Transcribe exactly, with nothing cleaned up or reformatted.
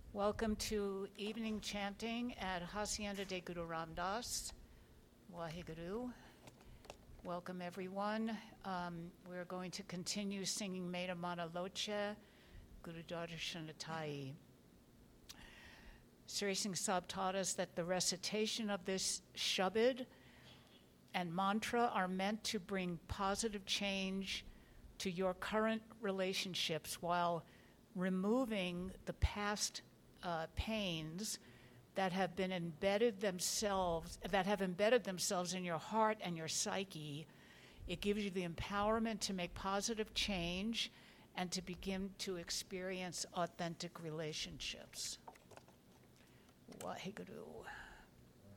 Welcome to evening chanting at Hacienda de Guru Ram Das. Waheguru. Welcome everyone. Um, we're going to continue singing Meta Mana Loche, Guru Darshanatayi. Sri Singh Sahib taught us that the recitation of this shabad and mantra are meant to bring positive change to your current relationships while removing the past uh, pains that have been embedded themselves, that have embedded themselves in your heart and your psyche. It gives you the empowerment to make positive change and to begin to experience authentic relationships. Waheguru.